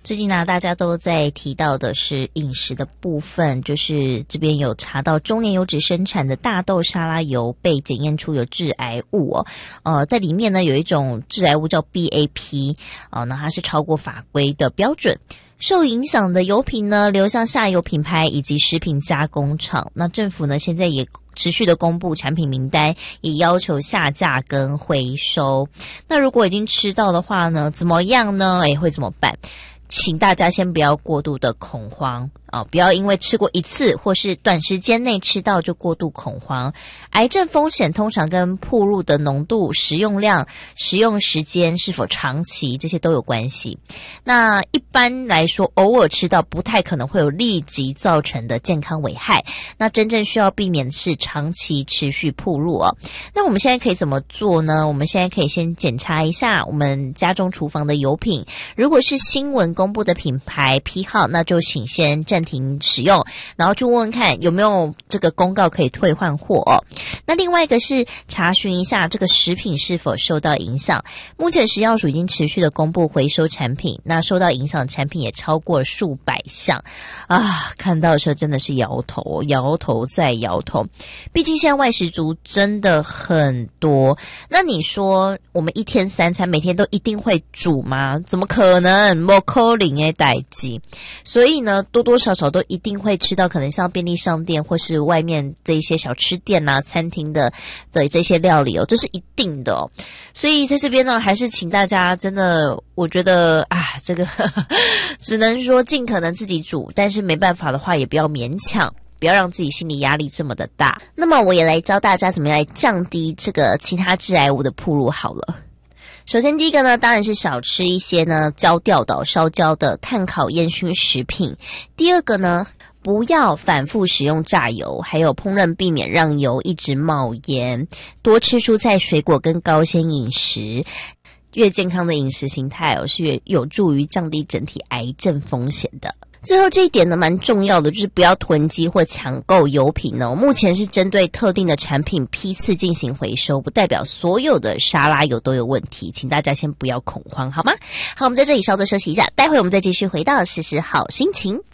最近呢，大家都在提到的是饮食的部分，就是这边有查到中年油脂生产的大豆沙拉油被检验出有致癌物在里面呢有一种致癌物叫 BAP，那它是超过法规的标准。受影响的油品呢流向下游品牌以及食品加工厂，那政府呢现在也持续的公布产品名单，也要求下架跟回收。那如果已经吃到的话呢，怎么样呢？会怎么办？请大家先不要过度的恐慌不要因为吃过一次或是短时间内吃到就过度恐慌。癌症风险通常跟暴露的浓度、食用量、食用时间是否长期这些都有关系。那一般来说偶尔吃到不太可能会有立即造成的健康危害，那真正需要避免的是长期持续暴露那我们现在可以怎么做呢？我们现在可以先检查一下我们家中厨房的油品，如果是新闻公布的品牌批号，那就请先暂停使用，然后就问问看有没有这个公告可以退换货那另外一个是查询一下这个食品是否受到影响。目前食药署已经持续的公布回收产品，那受到影响的产品也超过数百项看到的时候真的是摇头再摇头。毕竟现在外食族真的很多，那你说我们一天三餐每天都一定会煮吗？怎么可能？没可能的代志。所以呢多多少少都一定会吃到可能像便利商店或是外面这一些小吃店餐厅的这些料理这是一定的所以在这边呢还是请大家真的，我觉得这个只能说尽可能自己煮，但是没办法的话也不要勉强，不要让自己心理压力这么的大。那么我也来教大家怎么样来降低这个其他致癌物的暴露好了。首先第一个呢当然是少吃一些呢焦掉的烧焦的炭烤烟熏食品。第二个呢不要反复使用炸油，还有烹饪避免让油一直冒烟，多吃蔬菜水果跟高纤饮食。越健康的饮食形态是越有助于降低整体癌症风险的。最后这一点呢蛮重要的，就是不要囤积或抢购油品目前是针对特定的产品批次进行回收，不代表所有的沙拉油都有问题，请大家先不要恐慌好吗？好，我们在这里稍作休息一下，待会我们再继续回到时时好心情。